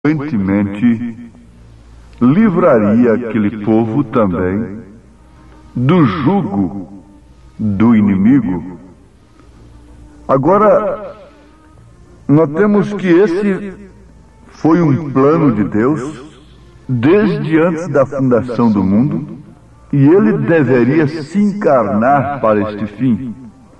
consequentemente, livraria aquele povo também do jugo do inimigo. Agora, notemos que esse foi um plano de Deus desde antes da fundação do mundo, e ele deveria se encarnar para este fim,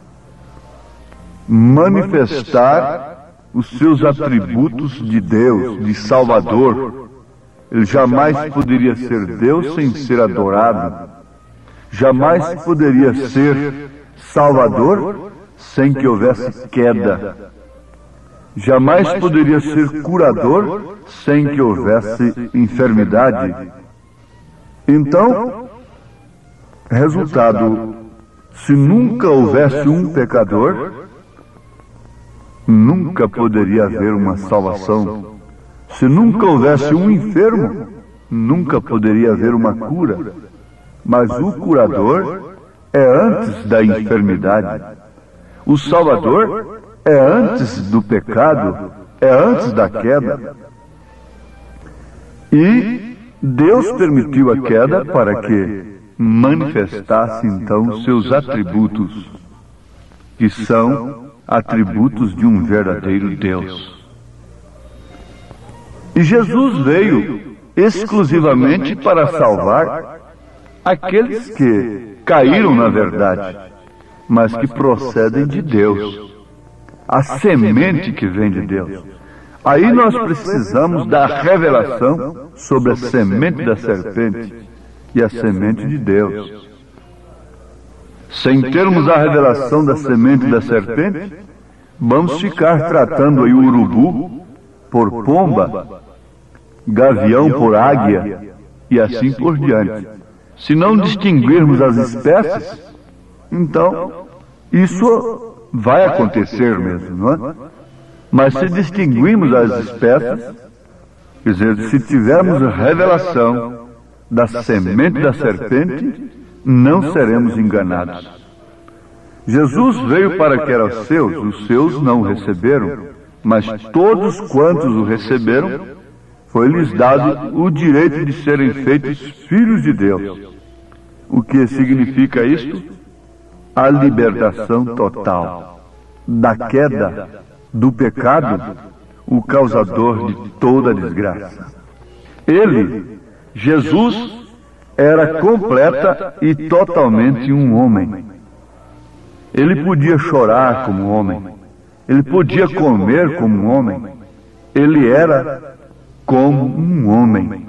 manifestar os seus atributos de Deus, de Salvador. Ele jamais poderia ser Deus sem ser adorado, jamais poderia ser Salvador sem que houvesse queda, jamais poderia ser curador sem que houvesse enfermidade. Então, resultado, se nunca houvesse um pecador, nunca poderia haver uma salvação. Se nunca houvesse um enfermo, nunca poderia haver uma cura. Mas o curador é antes da enfermidade. O Salvador é antes do pecado, é antes da queda. E Deus permitiu a queda para que manifestasse então os seus atributos, que são atributos de um verdadeiro Deus. E Jesus veio exclusivamente para salvar aqueles que caíram na verdade, mas que procedem de Deus, a semente que vem de Deus. Aí nós precisamos da revelação sobre a semente da serpente e a semente de Deus. Sem termos a revelação da semente da serpente, vamos ficar tratando aí o urubu por pomba, gavião por águia e assim por diante. Se não distinguirmos as espécies, então isso vai acontecer mesmo, não é? Mas se distinguirmos as espécies, quer dizer, se tivermos a revelação da semente da serpente, não seremos enganados. Jesus veio para que eram os seus não o receberam, mas todos quantos o receberam, foi-lhes dado o direito de serem feitos filhos de Deus. O que significa isto? A libertação total da queda, do pecado, o causador de toda desgraça. Ele, Jesus, era completa e totalmente um homem. Ele podia chorar como um homem, ele podia comer como um homem, ele era como um homem.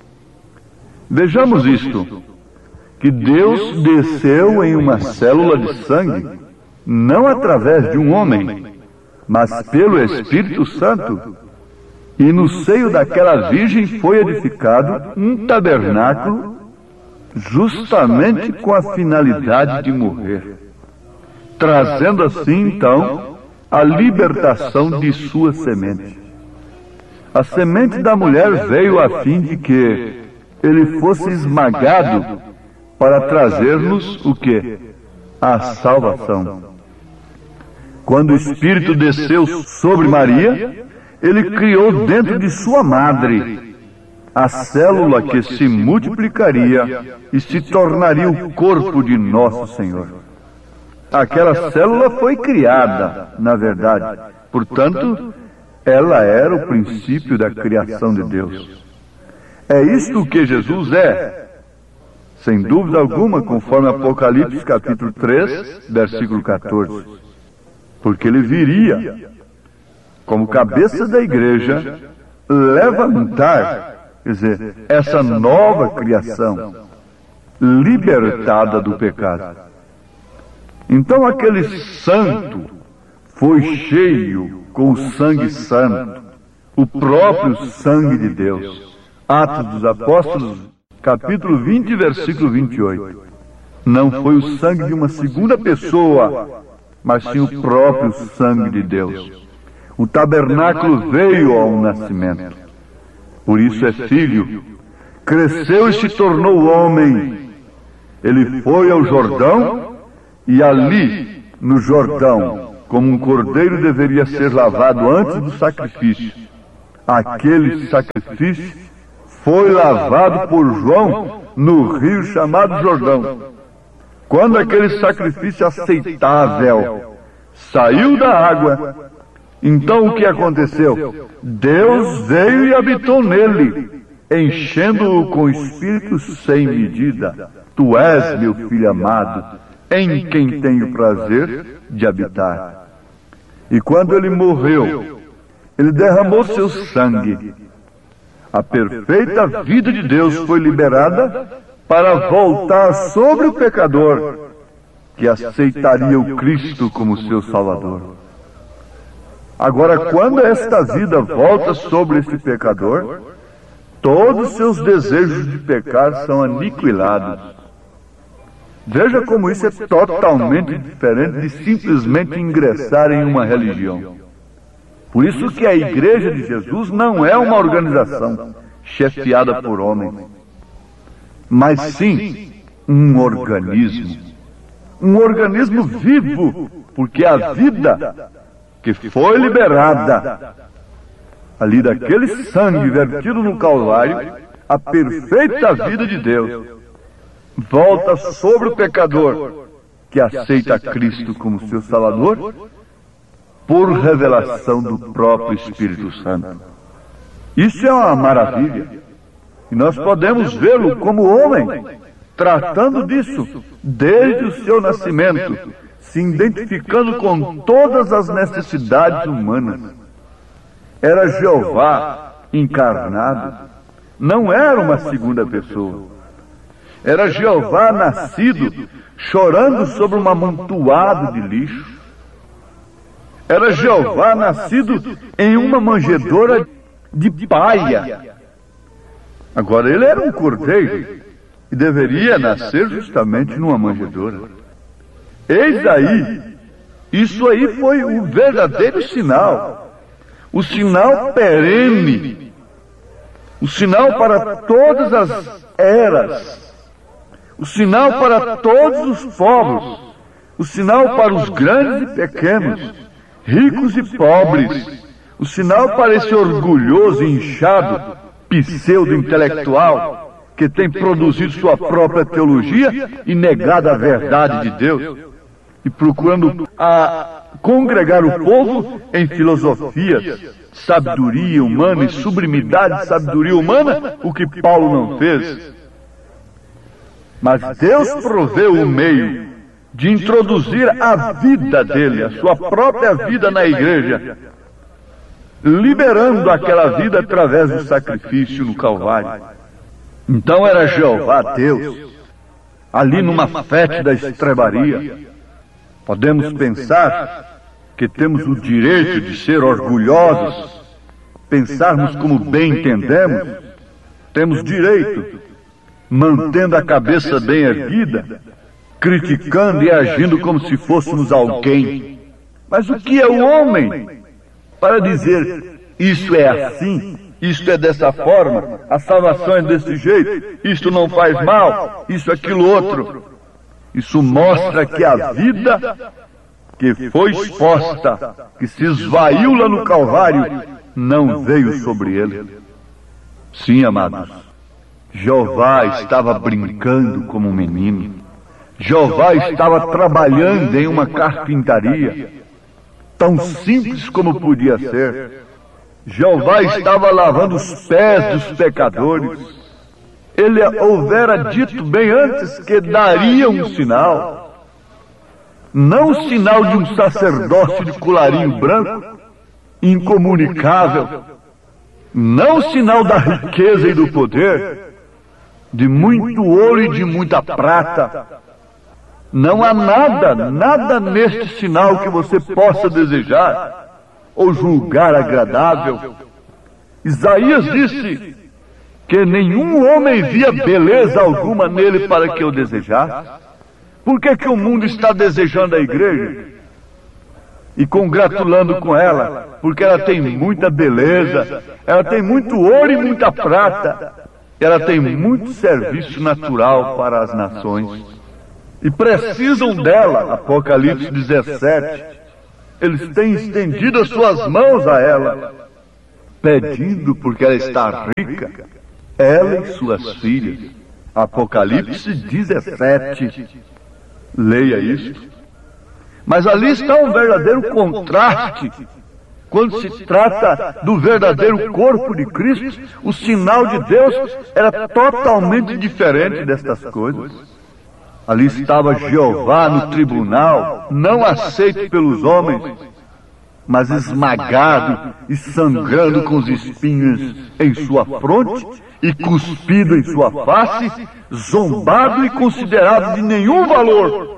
Vejamos isto, que Deus desceu em uma célula de sangue, não através de um homem, mas pelo Espírito Santo, e no seio daquela virgem foi edificado um tabernáculo justamente com a finalidade de morrer, trazendo assim então a libertação de sua semente. A semente da mulher veio a fim de que ele fosse esmagado para trazer-nos o quê? A salvação. Quando o Espírito desceu sobre Maria, ele criou dentro de sua madre a célula que se multiplicaria e se tornaria o corpo de nosso Senhor. Aquela célula foi criada, na verdade. Portanto, ela era o princípio da criação de Deus. É isto que Jesus é, sem dúvida alguma, conforme Apocalipse capítulo 3, versículo 14. Porque ele viria, como cabeça da igreja, levantar, quer dizer, essa nova criação, libertada do pecado. Então aquele santo foi cheio com o sangue santo, o próprio sangue de Deus. Atos dos Apóstolos, capítulo 20, versículo 28. Não foi o sangue de uma segunda pessoa, mas sim o próprio sangue de Deus. O tabernáculo veio ao nascimento, por isso é filho, cresceu e se tornou homem. Ele foi ao Jordão, e ali, no Jordão, como um cordeiro deveria ser lavado antes do sacrifício, Aquele sacrifício foi lavado por João no rio chamado Jordão. Quando aquele sacrifício aceitável saiu da água, então o que aconteceu? Deus veio e habitou nele, enchendo-o com espírito sem medida. Tu és meu filho amado, em quem tenho prazer de habitar. E quando ele morreu, ele derramou seu sangue. A perfeita vida de Deus foi liberada para voltar sobre o pecador que aceitaria o Cristo como seu Salvador. Agora, quando esta vida volta sobre esse pecador, todos os seus desejos de pecar são aniquilados. Veja como isso é totalmente diferente de simplesmente ingressar em uma religião. Por isso que a Igreja de Jesus não é uma organização chefiada por homens, mas sim um organismo. Um organismo vivo, porque a vida que foi liberada ali daquele sangue vertido no Calvário, a perfeita vida de Deus, volta sobre o pecador que aceita Cristo como seu Salvador por revelação do próprio Espírito Santo. Isso é uma maravilha. E nós podemos vê-lo como homem, tratando disso desde o seu nascimento, se identificando com todas as necessidades humanas. Era Jeová encarnado, não era uma segunda pessoa. Era Jeová nascido, chorando sobre um amontoado de lixo. Era Jeová nascido em uma manjedoura de palha. Agora, ele era um cordeiro e deveria nascer justamente numa manjedoura. Eis aí, isso aí foi o verdadeiro sinal, o sinal perene, o sinal para todas as eras, o sinal para todos os povos, o sinal para os grandes e pequenos, ricos e pobres, o sinal para esse orgulhoso e inchado pseudo-intelectual que tem produzido sua própria teologia e negado a verdade de Deus e procurando congregar o povo em filosofias, sabedoria humana e sublimidade de sabedoria humana, o que Paulo não fez. Mas Deus proveu o meio de introduzir a vida dele, a sua própria vida na igreja, liberando aquela vida através do sacrifício no Calvário. Então era Jeová Deus, ali numa fétida estrebaria. Podemos pensar que temos o direito de ser orgulhosos, pensarmos como bem entendemos, temos direito, mantendo a cabeça bem erguida, criticando e agindo como se fôssemos alguém. Mas o que é o homem para dizer isso é assim, isto é dessa forma, a salvação é desse jeito, isto não faz mal, isso, aquilo, outro? Isso mostra que a vida que foi exposta, que se esvaiu lá no Calvário, não veio sobre ele. Sim, amados, Jeová estava brincando como um menino. Jeová estava trabalhando em uma carpintaria, tão simples como podia ser. Jeová estava lavando os pés dos pecadores. Ele houvera dito bem antes que daria um sinal, não o sinal de um sacerdócio de colarinho branco, incomunicável, não o sinal da riqueza e do poder, de muito ouro e de muita prata. Não há nada neste sinal que você possa desejar ou julgar agradável. Isaías disse que nenhum homem via beleza alguma nele para que eu desejasse. Por que o mundo está desejando a igreja e congratulando com ela? Porque ela tem muita beleza, ela tem muito ouro e muita prata, ela tem muito serviço natural para as nações. E precisam dela, Apocalipse 17. Eles têm estendido as suas mãos a ela. pedindo porque ela está rica, ela e suas filhas. Apocalipse 17. Leia isso. Mas ali está um verdadeiro contraste. Quando se trata do verdadeiro corpo de Cristo, o sinal de Deus era totalmente diferente destas coisas. Ali estava Jeová no tribunal, não aceito pelos homens, mas esmagado e sangrando com os espinhos em sua fronte e cuspido em sua face, zombado e considerado de nenhum valor.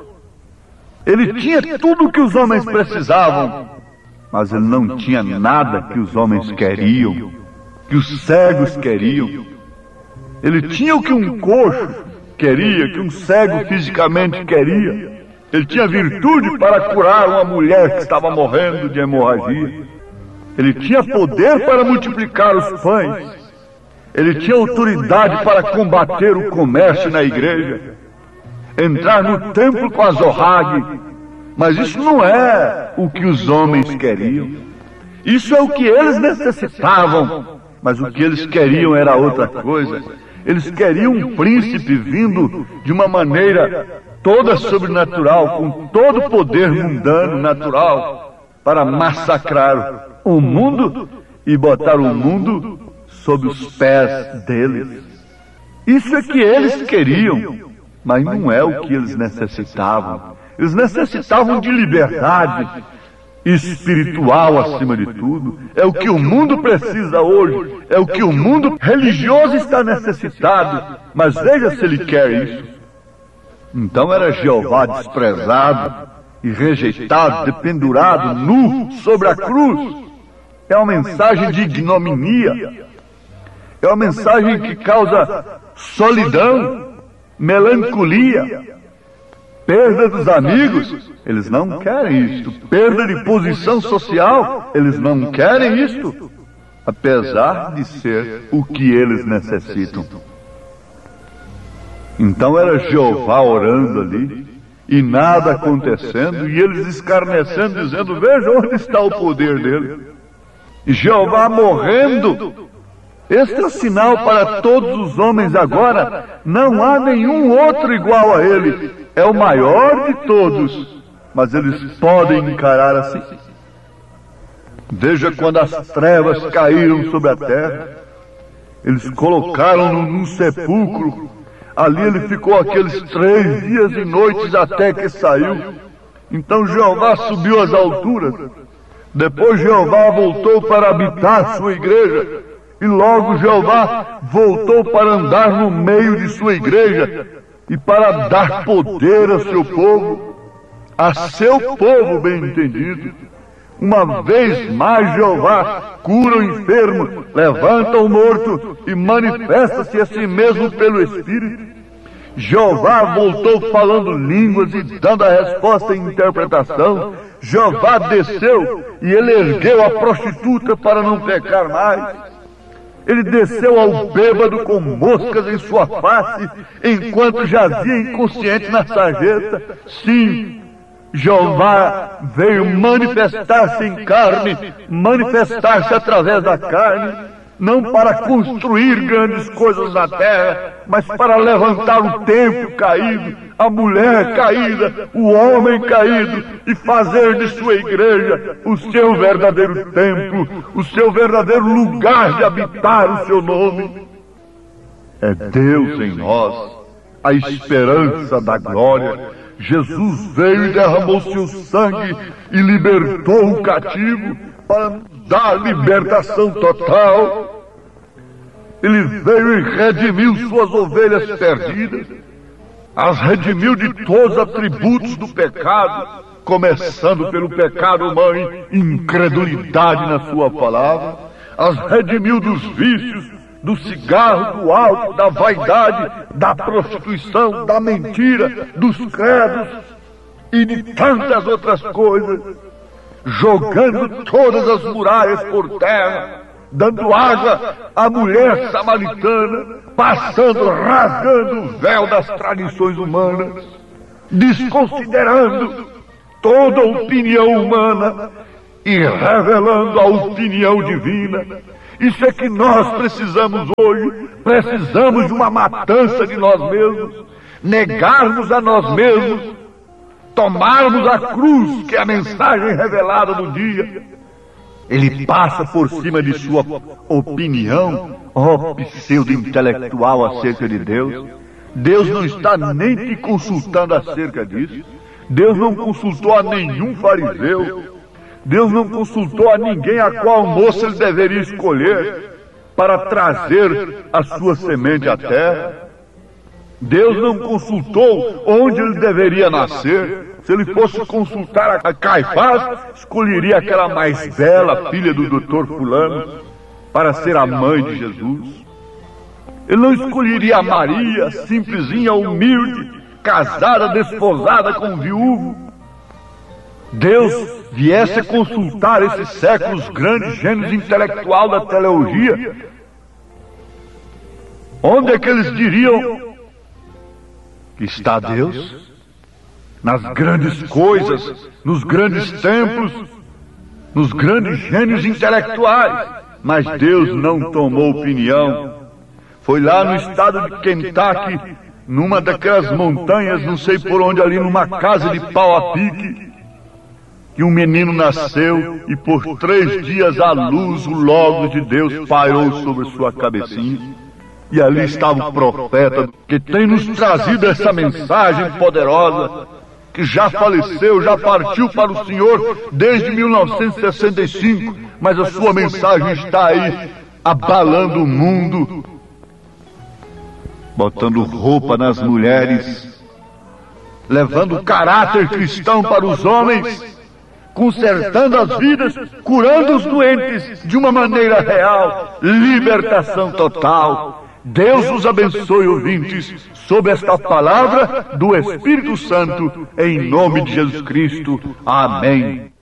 Ele tinha tudo o que os homens precisavam, mas ele não tinha nada que os homens queriam, que os cegos queriam. Ele tinha o que um coxo queria, que um cego fisicamente queria. Ele tinha virtude para curar uma mulher que estava morrendo de hemorragia. Ele tinha poder para multiplicar os pães. Ele tinha autoridade para combater o comércio na igreja, entrar no templo com a zorrague. Mas isso não é o que os homens queriam. Isso é o que eles necessitavam. Mas o que eles queriam era outra coisa. Eles queriam um príncipe vindo de uma maneira toda sobrenatural, com todo o poder mundano, natural, para massacrar o mundo e botar o mundo sob os pés deles. Isso é que eles queriam, mas não é o que eles necessitavam. Eles necessitavam de liberdade espiritual acima de tudo. É o que o mundo precisa hoje. É o que o mundo religioso está necessitado. Mas veja se ele quer isso. Então era Jeová desprezado e rejeitado, dependurado, nu, sobre a cruz. É uma mensagem de ignominia. É uma mensagem que causa solidão, melancolia, perda dos amigos. Eles não querem isto. Perda de posição social. Eles não querem isto, apesar de ser o que eles necessitam. Então era Jeová orando ali, e nada acontecendo, e eles escarnecendo, dizendo: veja onde está o poder dele. E Jeová morrendo. Este é o sinal para todos os homens agora. Não há nenhum outro igual a ele. É o maior de todos, mas eles podem encarar assim. Veja quando as trevas caíram sobre a terra, eles colocaram-no num sepulcro. Ali ele ficou aqueles 3 dias e noites até que saiu. Então Jeová subiu às alturas. Depois Jeová voltou para habitar sua igreja. E logo Jeová voltou para andar no meio de sua igreja e para dar poder a seu povo, bem entendido. Uma vez mais Jeová cura o enfermo, levanta o morto e manifesta-se a si mesmo pelo Espírito. Jeová voltou falando línguas e dando a resposta em interpretação. Jeová desceu e ele ergueu a prostituta para não pecar mais. Ele desceu ao bêbado com moscas em sua face, enquanto jazia inconsciente na sarjeta. Sim, Jeová veio manifestar-se em carne, manifestar-se através da carne, não para construir grandes coisas na terra, mas para levantar o templo caído, a mulher caída, o homem caído, e fazer de sua igreja o seu verdadeiro templo, o seu verdadeiro lugar de habitar o seu nome. É Deus em nós, a esperança da glória. Jesus veio e derramou seu sangue e libertou o cativo para dar libertação total. Ele veio e redimiu suas ovelhas perdidas, as redimiu de todos os atributos do pecado, começando pelo pecado mãe, incredulidade na sua palavra, as redimiu dos vícios, do cigarro, do álcool, da vaidade, da prostituição, da mentira, dos credos e de tantas outras coisas, jogando todas as muralhas por terra, dando água à mulher samaritana, passando, rasgando o véu das tradições humanas, desconsiderando toda opinião humana e revelando a opinião divina. Isso é que nós precisamos hoje. Precisamos de uma matança de nós mesmos, negarmos a nós mesmos, tomarmos a cruz, que é a mensagem revelada do dia. Ele passa por cima de sua opinião, pseudo-intelectual acerca de Deus. Deus não está nem te consultando acerca disso. Deus não consultou a nenhum fariseu. Deus não consultou a ninguém a qual moça ele deveria escolher para trazer a sua semente à terra. Deus não consultou onde ele deveria nascer. Se ele fosse consultar a Caifás, escolheria aquela mais bela filha do doutor fulano para ser a mãe de Jesus. Ele não escolheria a Maria, simplesinha, humilde, casada, desposada com um viúvo. Deus viesse consultar esses séculos grandes gênios intelectual da teologia, onde é que eles diriam que está Deus? Nas grandes coisas, nos grandes templos, nos grandes gênios intelectuais. Mas Deus não tomou opinião. Foi lá no estado de Kentucky, numa daquelas montanhas, não sei por onde, ali numa casa de pau a pique, que um menino nasceu e por 3 dias a luz, o Logos de Deus pairou sobre sua cabecinha. E ali estava o profeta que tem nos trazido essa mensagem poderosa, que já faleceu, já partiu para o Senhor desde 1965, mas a sua mensagem está aí, abalando o mundo, botando roupa nas mulheres, levando o caráter cristão para os homens, consertando as vidas, curando os doentes de uma maneira real, libertação total. Deus os abençoe, ouvintes, sob esta palavra do Espírito Santo, em nome de Jesus Cristo. Amém.